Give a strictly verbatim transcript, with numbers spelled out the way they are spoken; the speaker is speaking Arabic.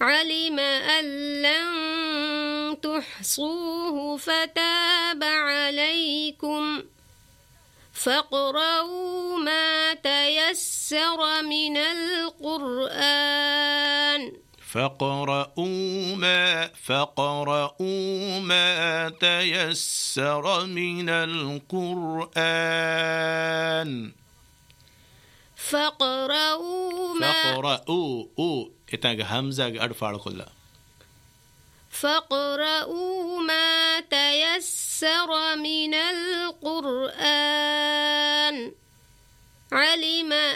علم أن لن تحصوه فتاب عليكم فاقرؤوا ما تيسر من القرآن فاقرؤوا ما فاقرؤوا ما تيسر من القرآن فاقرؤوا ما فاقرؤوا او اتناغ همزة أرفع كلها فاقرؤوا ما تيسر من القرآن علم